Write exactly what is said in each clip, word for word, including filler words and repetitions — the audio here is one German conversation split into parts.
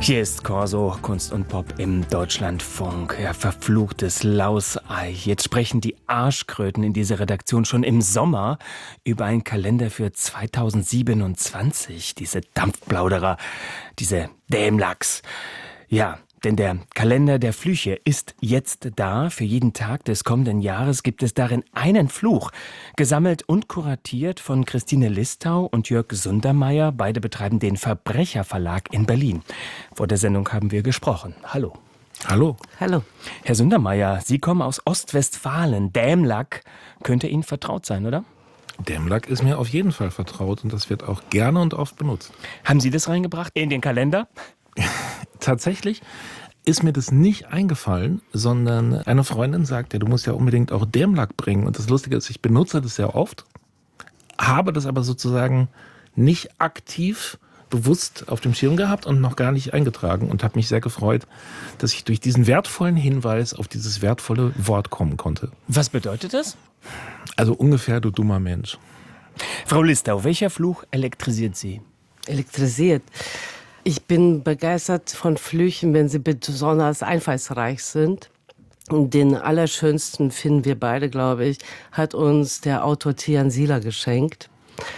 Hier ist Corso, Kunst und Pop im Deutschlandfunk. Ja, verfluchtes Lausei. Jetzt sprechen die Arschkröten in dieser Redaktion schon im Sommer über einen Kalender für zweitausendsiebenundzwanzig. Diese Dampfplauderer, diese Dämlachs. Ja, denn der Kalender der Flüche ist jetzt da. Für jeden Tag des kommenden Jahres gibt es darin einen Fluch. Gesammelt und kuratiert von Christine Listau und Jörg Sundermeier. Beide betreiben den Verbrecherverlag in Berlin. Vor der Sendung haben wir gesprochen. Hallo. Hallo. Hallo. Herr Sundermeier, Sie kommen aus Ostwestfalen. Dämlack könnte Ihnen vertraut sein, oder? Dämlack ist mir auf jeden Fall vertraut und das wird auch gerne und oft benutzt. Haben Sie das reingebracht in den Kalender? Tatsächlich ist mir das nicht eingefallen, sondern eine Freundin sagte, du musst ja unbedingt auch Dämlack bringen. Und das Lustige ist, ich benutze das sehr oft, habe das aber sozusagen nicht aktiv bewusst auf dem Schirm gehabt und noch gar nicht eingetragen und habe mich sehr gefreut, dass ich durch diesen wertvollen Hinweis auf dieses wertvolle Wort kommen konnte. Was bedeutet das? Also ungefähr, du dummer Mensch. Frau Listau, welcher Fluch elektrisiert Sie? Elektrisiert. Ich bin begeistert von Flüchen, wenn sie besonders einfallsreich sind. Und den allerschönsten finden wir beide, glaube ich, hat uns der Autor Tian Sila geschenkt.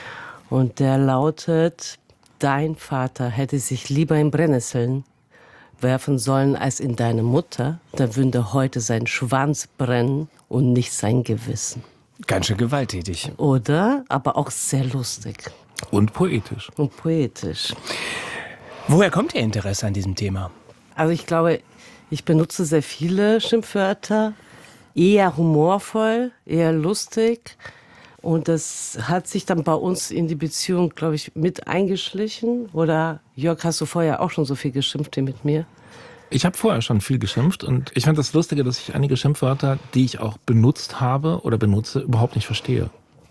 Und der lautet: Dein Vater hätte sich lieber in Brennnesseln werfen sollen als in deine Mutter. Da würde heute sein Schwanz brennen und nicht sein Gewissen. Ganz schön gewalttätig. Oder? Aber auch sehr lustig. Und poetisch. Und poetisch. Woher kommt Ihr Interesse an diesem Thema? Also ich glaube, ich benutze sehr viele Schimpfwörter, eher humorvoll, eher lustig. Und das hat sich dann bei uns in die Beziehung, glaube ich, mit eingeschlichen. Oder Jörg, hast du vorher auch schon so viel geschimpft wie mit mir? Ich habe vorher schon viel geschimpft und ich fand das Lustige, dass ich einige Schimpfwörter, die ich auch benutzt habe oder benutze, überhaupt nicht verstehe.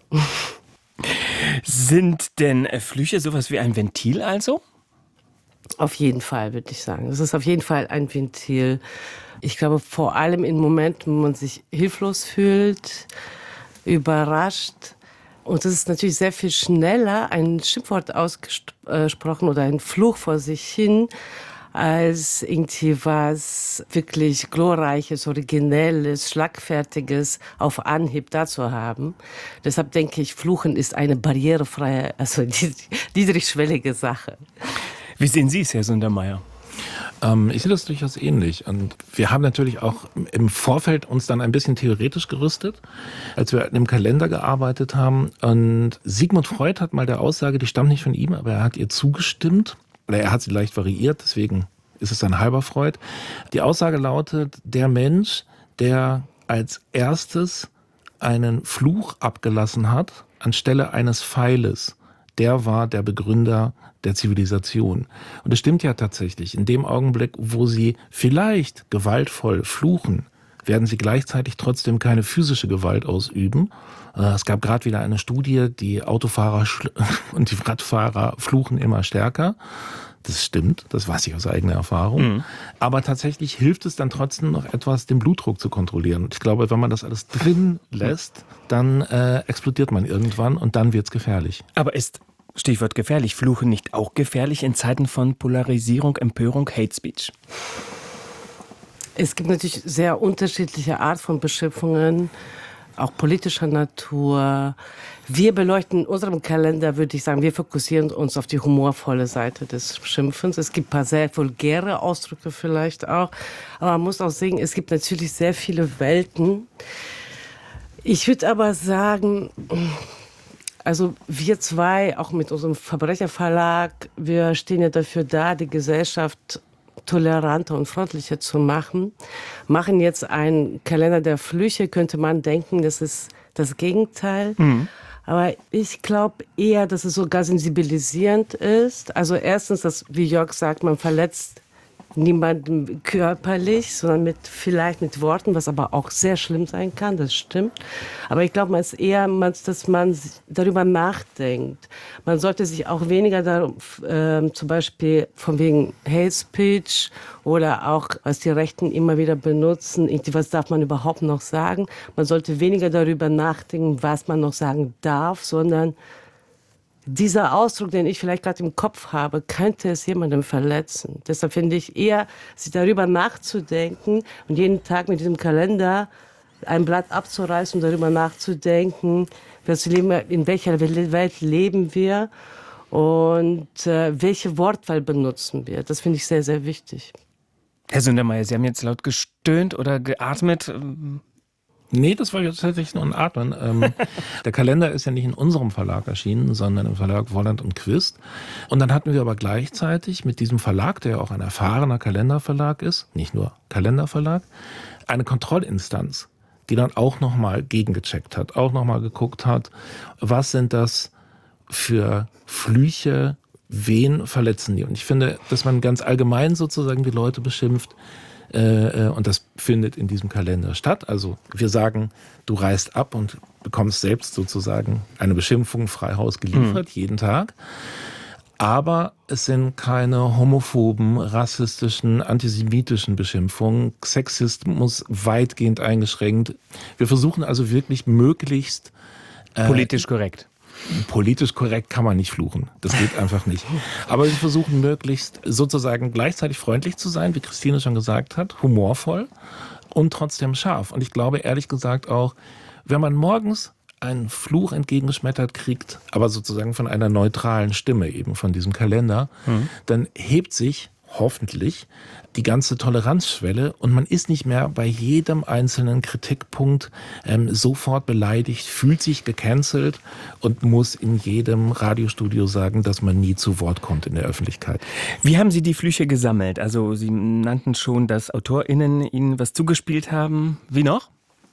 Sind denn Flüche sowas wie ein Ventil also? Auf jeden Fall, würde ich sagen. Es ist auf jeden Fall ein Ventil. Ich glaube, vor allem in Momenten, wo man sich hilflos fühlt, überrascht. Und es ist natürlich sehr viel schneller, ein Schimpfwort ausgesprochen oder ein Fluch vor sich hin, als irgendwie was wirklich Glorreiches, Originelles, Schlagfertiges auf Anhieb da zu haben. Deshalb denke ich, Fluchen ist eine barrierefreie, also niedrigschwellige Sache. Wie sehen Sie es, Herr Sundermeier? Ähm, ich sehe das durchaus ähnlich. Und wir haben natürlich auch im Vorfeld uns dann ein bisschen theoretisch gerüstet, als wir im Kalender gearbeitet haben. Und Sigmund Freud hat mal der Aussage, die stammt nicht von ihm, aber er hat ihr zugestimmt. Oder er hat sie leicht variiert, deswegen ist es ein halber Freud. Die Aussage lautet, der Mensch, der als erstes einen Fluch abgelassen hat, anstelle eines Pfeiles, der war der Begründer der Zivilisation. Und es stimmt ja tatsächlich, in dem Augenblick, wo sie vielleicht gewaltvoll fluchen, werden sie gleichzeitig trotzdem keine physische Gewalt ausüben. Es gab gerade wieder eine Studie, die Autofahrer und die Radfahrer fluchen immer stärker. Das stimmt, das weiß ich aus eigener Erfahrung. Mhm. Aber tatsächlich hilft es dann trotzdem noch etwas, den Blutdruck zu kontrollieren. Und ich glaube, wenn man das alles drin lässt, dann äh, explodiert man irgendwann und dann wird's gefährlich. Aber ist, Stichwort gefährlich, Fluchen nicht auch gefährlich in Zeiten von Polarisierung, Empörung, Hate Speech? Es gibt natürlich sehr unterschiedliche Art von Beschimpfungen, auch politischer Natur. Wir beleuchten in unserem Kalender, würde ich sagen, wir fokussieren uns auf die humorvolle Seite des Schimpfens. Es gibt ein paar sehr vulgäre Ausdrücke vielleicht auch. Aber man muss auch sehen, es gibt natürlich sehr viele Welten. Ich würde aber sagen, also wir zwei, auch mit unserem Verbrecherverlag, wir stehen ja dafür da, die Gesellschaft toleranter und freundlicher zu machen. Machen jetzt einen Kalender der Flüche, könnte man denken, das ist das Gegenteil. Mhm. Aber ich glaube eher, dass es sogar sensibilisierend ist. Also erstens, dass, wie Jörg sagt, man verletzt niemanden körperlich, sondern mit, vielleicht mit Worten, was aber auch sehr schlimm sein kann, das stimmt. Aber ich glaube, man ist eher, dass man darüber nachdenkt. Man sollte sich auch weniger darum, äh, zum Beispiel von wegen Hate Speech oder auch, was die Rechten immer wieder benutzen, was darf man überhaupt noch sagen. Man sollte weniger darüber nachdenken, was man noch sagen darf, sondern dieser Ausdruck, den ich vielleicht gerade im Kopf habe, könnte es jemandem verletzen. Deshalb finde ich eher, sich darüber nachzudenken und jeden Tag mit diesem Kalender ein Blatt abzureißen und darüber nachzudenken, was leben wir, in welcher Welt leben wir und äh, welche Wortwahl benutzen wir. Das finde ich sehr, sehr wichtig. Herr Sundermeier, Sie haben jetzt laut gestöhnt oder geatmet. Nee, das war jetzt tatsächlich nur ein Atmen. Ähm, der Kalender ist ja nicht in unserem Verlag erschienen, sondern im Verlag Wolland und Quist. Und dann hatten wir aber gleichzeitig mit diesem Verlag, der ja auch ein erfahrener Kalenderverlag ist, nicht nur Kalenderverlag, eine Kontrollinstanz, die dann auch nochmal gegengecheckt hat, auch nochmal geguckt hat, was sind das für Flüche, wen verletzen die. Und ich finde, dass man ganz allgemein sozusagen die Leute beschimpft, Äh, und das findet in diesem Kalender statt. Also wir sagen, du reist ab und bekommst selbst sozusagen eine Beschimpfung frei Haus geliefert, mhm. jeden Tag. Aber es sind keine homophoben, rassistischen, antisemitischen Beschimpfungen. Sexismus weitgehend eingeschränkt. Wir versuchen also wirklich möglichst äh, politisch korrekt. Politisch korrekt kann man nicht fluchen. Das geht einfach nicht. Aber wir versuchen möglichst sozusagen gleichzeitig freundlich zu sein, wie Christine schon gesagt hat, humorvoll und trotzdem scharf. Und ich glaube ehrlich gesagt auch, wenn man morgens einen Fluch entgegengeschmettert kriegt, aber sozusagen von einer neutralen Stimme, eben von diesem Kalender, mhm. dann hebt sich hoffentlich die ganze Toleranzschwelle und man ist nicht mehr bei jedem einzelnen Kritikpunkt ähm, sofort beleidigt, fühlt sich gecancelt und muss in jedem Radiostudio sagen, dass man nie zu Wort kommt in der Öffentlichkeit. Wie haben Sie die Flüche gesammelt? Also Sie nannten schon, dass AutorInnen Ihnen was zugespielt haben. Wie noch?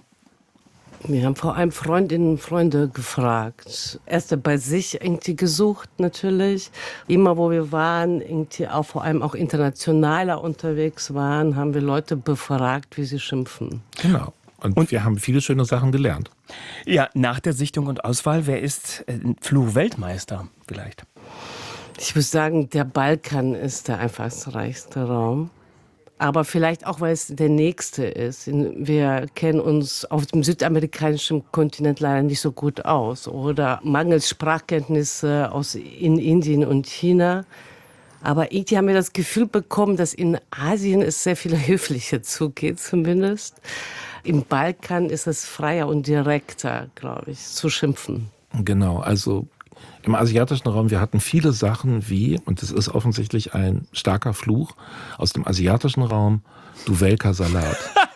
Wir haben vor allem Freundinnen und Freunde gefragt. Erst bei sich irgendwie gesucht natürlich. Immer wo wir waren, irgendwie auch vor allem auch internationaler unterwegs waren, haben wir Leute befragt, wie sie schimpfen. Genau. Und, und wir haben viele schöne Sachen gelernt. Ja, nach der Sichtung und Auswahl, wer ist äh, Fluch-Weltmeister vielleicht? Ich muss sagen, der Balkan ist der einfallsreichste Raum. Aber vielleicht auch, weil es der nächste ist. Wir kennen uns auf dem südamerikanischen Kontinent leider nicht so gut aus. Oder mangels Sprachkenntnisse aus in Indien und China. Aber irgendwie haben wir das Gefühl bekommen, dass in Asien es sehr viel höflicher zugeht zumindest. Im Balkan ist es freier und direkter, glaube ich, zu schimpfen. Genau, also im asiatischen Raum, wir hatten viele Sachen wie, und das ist offensichtlich ein starker Fluch aus dem asiatischen Raum, du welker Salat.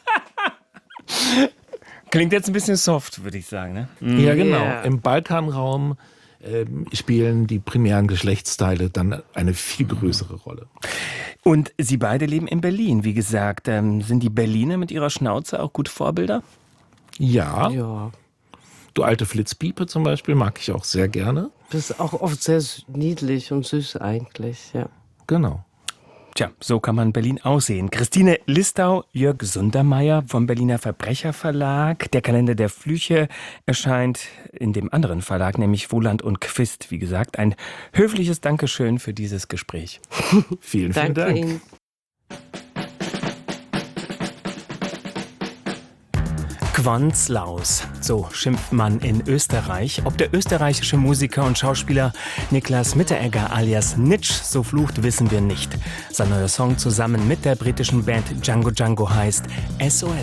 Klingt jetzt ein bisschen soft, würde ich sagen, ne? Ja, genau. Yeah. Im Balkanraum äh, spielen die primären Geschlechtsteile dann eine viel größere Rolle. Und Sie beide leben in Berlin, wie gesagt. Ähm, sind die Berliner mit ihrer Schnauze auch gut Vorbilder? Ja. Ja. Du alte Flitzpiepe zum Beispiel mag ich auch sehr gerne. Das ist auch oft sehr niedlich und süß eigentlich, ja. Genau. Tja, so kann man Berlin aussehen. Christine Listau, Jörg Sundermeier vom Berliner Verbrecherverlag. Der Kalender der Flüche erscheint in dem anderen Verlag, nämlich Wolland und Quist. Wie gesagt, ein höfliches Dankeschön für dieses Gespräch. Vielen, vielen Danke Dank. Ihnen. Quanzlaus, so schimpft man in Österreich. Ob der österreichische Musiker und Schauspieler Niklas Mitteregger alias Nitsch so flucht, wissen wir nicht. Sein neuer Song zusammen mit der britischen Band Django Django heißt S O S.